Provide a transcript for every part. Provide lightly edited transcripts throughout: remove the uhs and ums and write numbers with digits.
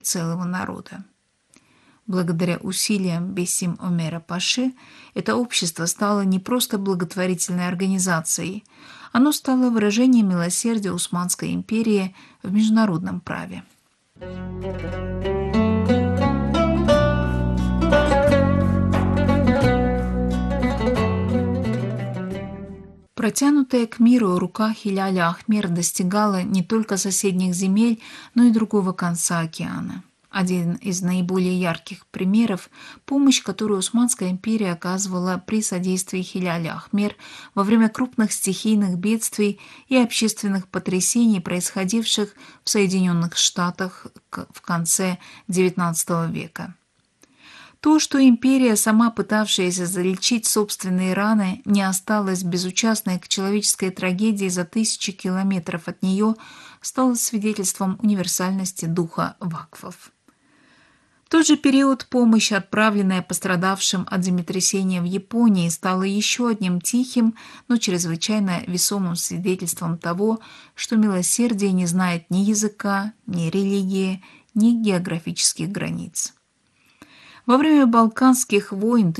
целого народа. Благодаря усилиям Бессим Омера Паши это общество стало не просто благотворительной организацией, оно стало выражением милосердия Османской империи в международном праве. Протянутая к миру рука Хиляля Ахмер достигала не только соседних земель, но и другого конца океана. Один из наиболее ярких примеров – помощь, которую Османская империя оказывала при содействии Хиляля Ахмер во время крупных стихийных бедствий и общественных потрясений, происходивших в Соединенных Штатах в конце XIX века. То, что империя, сама пытавшаяся залечить собственные раны, не осталась безучастной к человеческой трагедии за тысячи километров от нее, стало свидетельством универсальности духа вакфов. В тот же период помощь, отправленная пострадавшим от землетрясения в Японии, стала еще одним тихим, но чрезвычайно весомым свидетельством того, что милосердие не знает ни языка, ни религии, ни географических границ. Во время Балканских войн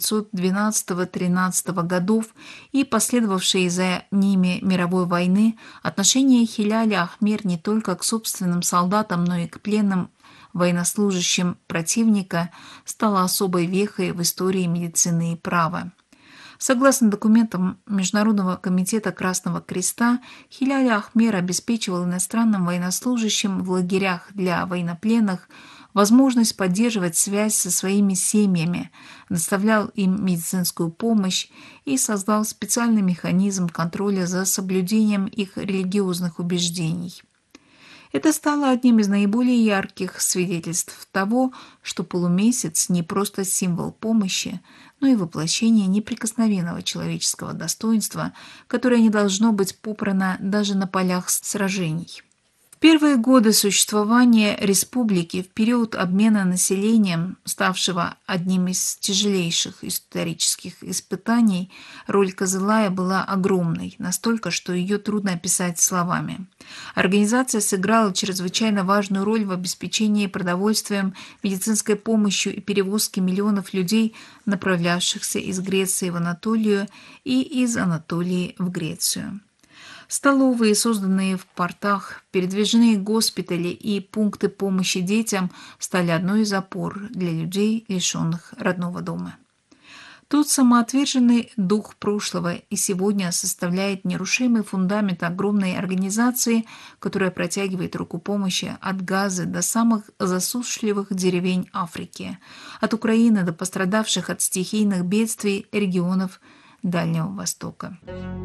1912-13 годов и последовавшей за ними мировой войны отношение Хиляля Ахмер не только к собственным солдатам, но и к пленным военнослужащим противника стало особой вехой в истории медицины и права. Согласно документам Международного комитета Красного Креста, Хиляль Ахмер обеспечивал иностранным военнослужащим в лагерях для военнопленных возможность поддерживать связь со своими семьями, доставлял им медицинскую помощь и создал специальный механизм контроля за соблюдением их религиозных убеждений. Это стало одним из наиболее ярких свидетельств того, что полумесяц не просто символ помощи, но и воплощение неприкосновенного человеческого достоинства, которое не должно быть попрано даже на полях сражений. В первые годы существования республики, в период обмена населением, ставшего одним из тяжелейших исторических испытаний, роль Кызылая была огромной, настолько, что ее трудно описать словами. Организация сыграла чрезвычайно важную роль в обеспечении продовольствием, медицинской помощью и перевозке миллионов людей, направлявшихся из Греции в Анатолию и из Анатолии в Грецию. Столовые, созданные в портах, передвижные госпитали и пункты помощи детям стали одной из опор для людей, лишенных родного дома. Тот самоотверженный дух прошлого и сегодня составляет нерушимый фундамент огромной организации, которая протягивает руку помощи от Газы до самых засушливых деревень Африки, от Украины до пострадавших от стихийных бедствий регионов Дальнего Востока.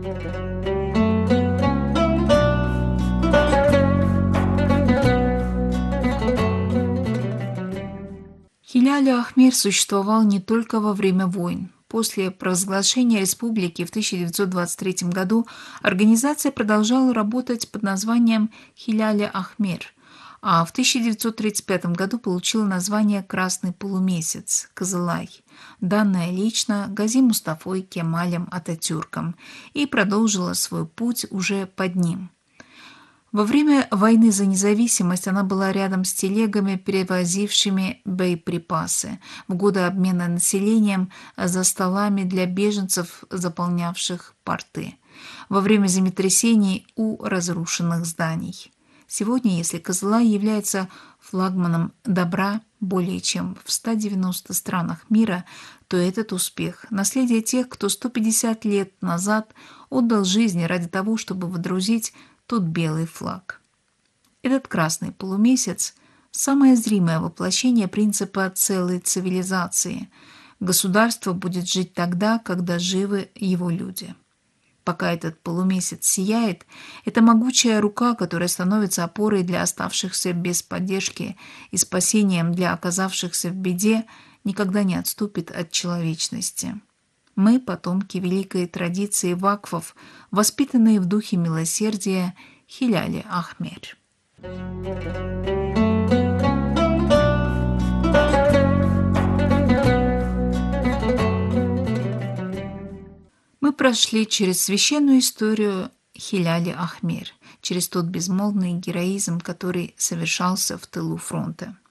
Хиляль Ахмер существовал не только во время войн. После провозглашения республики в 1923 году организация продолжала работать под названием Хиляль Ахмер, а в 1935 году получила название «Красный полумесяц» – Кызылай, данное лично Гази Мустафой Кемалем Ататюрком, и продолжила свой путь уже под ним. Во время войны за независимость она была рядом с телегами, перевозившими боеприпасы, в годы обмена населением за столами для беженцев, заполнявших порты, во время землетрясений у разрушенных зданий. Сегодня, если Кызылай является флагманом добра более чем в 190 странах мира, то этот успех – наследие тех, кто 150 лет назад отдал жизни ради того, чтобы водрузить тут белый флаг. Этот красный полумесяц – самое зримое воплощение принципа целой цивилизации. Государство будет жить тогда, когда живы его люди. Пока этот полумесяц сияет, это могучая рука, которая становится опорой для оставшихся без поддержки и спасением для оказавшихся в беде, никогда не отступит от человечности. Мы, потомки великой традиции вакфов, воспитанные в духе милосердия Хиляля Ахмер. Мы прошли через священную историю Хиляля Ахмер, через тот безмолвный героизм, который совершался в тылу фронта.